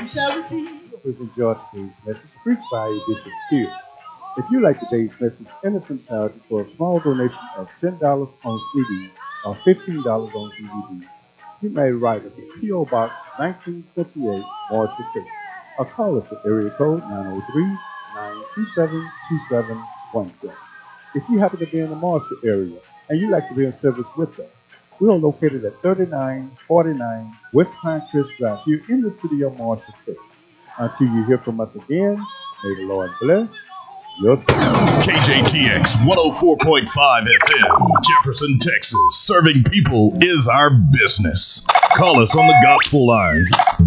you shall receive. Please enjoy today's message preached by Bishop Q. If you like today's message in its entirety for a small donation of $10 on CD or $15 on DVD, you may write us at P.O. Box 1928, Marshall, Texas, or call us at area code 903-927-2717. If you happen to be in the Marshall area and you'd like to be in service with us, we are located at 3949 West Pinecrest Drive here in the city of Marshall, Texas. Until you hear from us again, may the Lord bless your soul. KJTX 104.5 FM, Jefferson, Texas. Serving people is our business. Call us on the gospel lines